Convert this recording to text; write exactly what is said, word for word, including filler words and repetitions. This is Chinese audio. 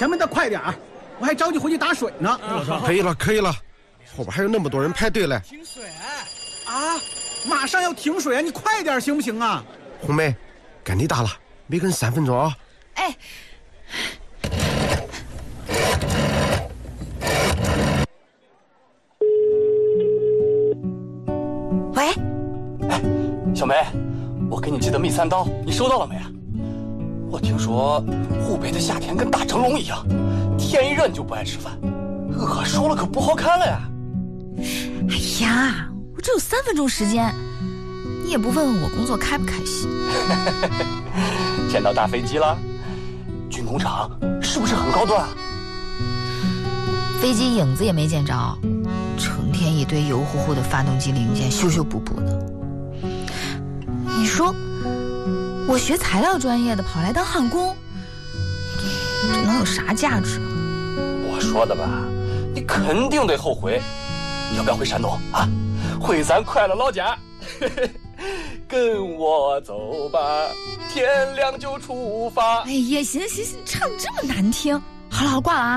前面的快点儿，我还着急回去打水呢。 可以了，可以了，后边还有那么多人排队嘞。 停水啊！马上要停水啊！你快点行不行啊？ 红梅，该你打了，没跟三分钟啊。 哎。喂， 哎，小梅，我给你寄的蜜三刀，你收到了没啊？我听说湖北的夏天跟大蒸笼一样，天一热你就不爱吃饭，饿瘦了可不好看了呀。 哎呀，我只有三分钟时间，你也不问问我工作开不开心？ 见到大飞机了？军工厂是不是很高端啊？ 飞机影子也没见着，成天一堆油乎乎的发动机零件，修修补补的。你说我学材料专业的跑来当焊工，这能有啥价值？ 我说的吧，你肯定得后悔。要不要回山东啊？回咱快乐老家。跟我走吧，天亮就出发。 哎呀，行行行，唱这么难听，好了好了，挂了啊。